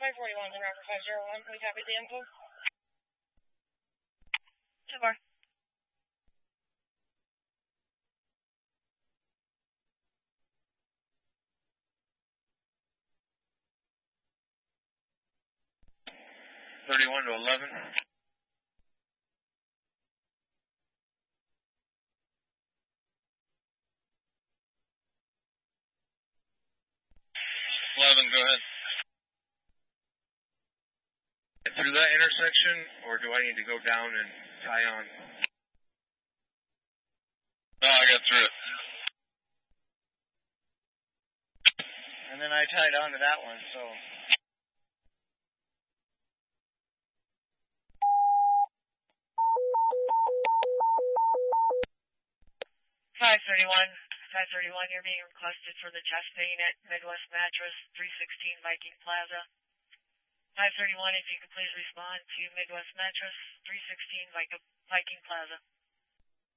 541, Rocker 501. We copy the info. 2 more. (31 to 11). 11, go ahead. Get through that intersection, or do I need to go down and tie on? No, I got through it. And then I tied on to that one, so... 531, you're being requested for the chest pain at Midwest Mattress, 316 Viking Plaza. 531, if you could please respond to Midwest Mattress, 316 Viking Plaza.